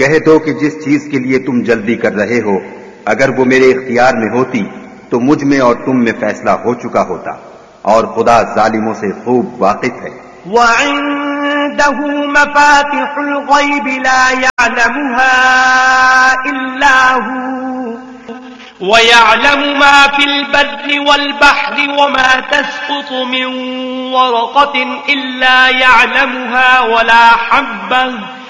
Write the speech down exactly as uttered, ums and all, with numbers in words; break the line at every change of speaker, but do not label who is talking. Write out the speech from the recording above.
कह दो कि जिस चीज के लिए तुम जल्दी कर रहे हो, अगर वो मेरे इख्तियार में होती तो मुझ में और तुम में फैसला हो चुका होता, और खुदा जालिमों से खूब वाकिफ है।
वइंदहु मफातिहुल गैब ला यअलमुहा इल्ला हु वयअलमु मा फिल बर्रि वल बहरि वमा तस्कुतु मिन वरक़तिन इल्ला यअलमुहा वला हब्बह